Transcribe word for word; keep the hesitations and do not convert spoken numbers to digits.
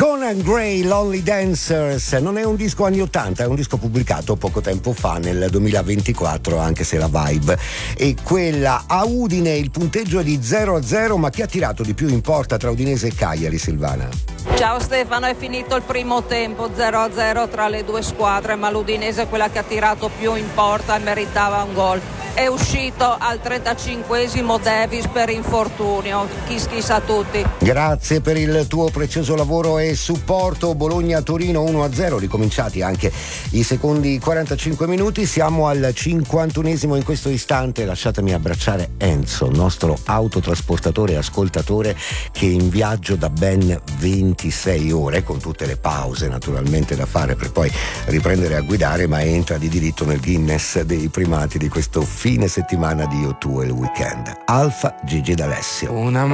Conan Gray, Lonely Dancers, non è un disco anni ottanta, è un disco pubblicato poco tempo fa, nel duemilaventiquattro, anche se la vibe è quella. A Udine il punteggio è di zero a zero, ma chi ha tirato di più in porta tra Udinese e Cagliari, Silvana? Ciao Stefano, è finito il primo tempo, zero a zero tra le due squadre, ma l'Udinese è quella che ha tirato più in porta e meritava un gol. È uscito al trentacinquesimo Davis per infortunio. Kiss kiss a tutti. Grazie per il tuo prezioso lavoro e supporto. Bologna-Torino uno a zero, ricominciati anche i secondi quarantacinque minuti. Siamo al cinquantunesimo in questo istante. Lasciatemi abbracciare Enzo, nostro autotrasportatore e ascoltatore, che è in viaggio da ben ventisei ore, con tutte le pause naturalmente da fare per poi riprendere a guidare, ma entra di diritto nel Guinness dei primati di questo fine settimana di Io Tu e il weekend. Alfa Gigi D'Alessio. Una